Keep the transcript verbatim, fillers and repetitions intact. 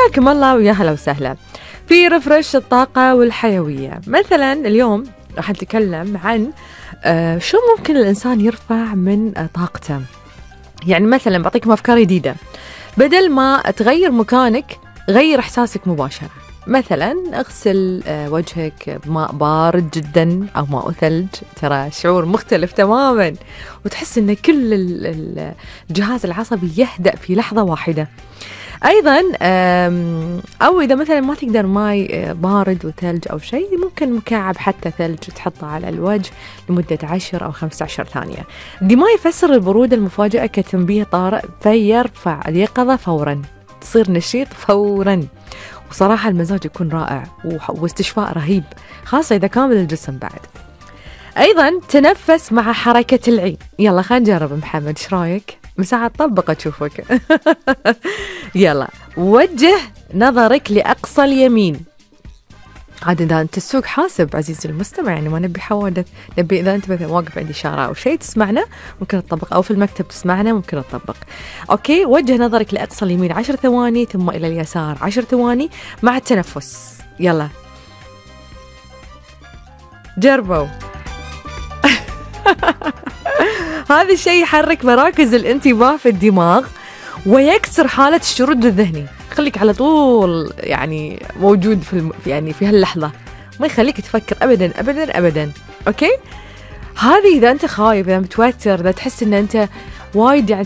حياكم الله ويا هلا وسهلا في رفرش الطاقة والحيوية. مثلا اليوم راح نتكلم عن آه شو ممكن الإنسان يرفع من آه طاقته. يعني مثلا بعطيكم أفكار جديدة، بدل ما تغير مكانك غير إحساسك مباشرة. مثلا اغسل آه وجهك بماء بارد جدا أو ماء ثلج، ترى شعور مختلف تماما، وتحس أن كل الجهاز العصبي يهدأ في لحظة واحدة. أيضا أو إذا مثلا ما تقدر ماي بارد وثلج أو شيء، ممكن مكعب حتى ثلج تحطه على الوجه لمدة عشر أو خمسة عشر ثانية. دي ما يفسر البرودة المفاجئة كتنبيه طارئ فيرفع اليقظة فورا، تصير نشيط فورا، وصراحة المزاج يكون رائع واستشفاء رهيب، خاصة إذا كامل الجسم بعد. أيضا تنفس مع حركة العين. يلا خلينا نجرب محمد، إيش رايك؟ مساعد طبقة تشوفك. يلا وجه نظرك لأقصى اليمين. عاد إذا أنت السوق حاسب عزيزي المستمع، يعني ما نبي حوادث، نبي إذا أنت مثلا واقف عند إشارة أو شيء تسمعنا ممكن تطبق، أو في المكتب تسمعنا ممكن تطبق. أوكي، وجه نظرك لأقصى اليمين عشر ثواني، ثم إلى اليسار عشر ثواني مع التنفس. يلا جربوا. هذا الشيء يحرك مراكز الانتباه في الدماغ ويكسر حالة الشرود الذهني، خليك على طول يعني موجود في الم... يعني في هاللحظة، ما يخليك تفكر أبدا أبدا أبدا. أوكي، هذه إذا أنت خايف، إذا متوتر، إذا تحس إن أنت وايد يعني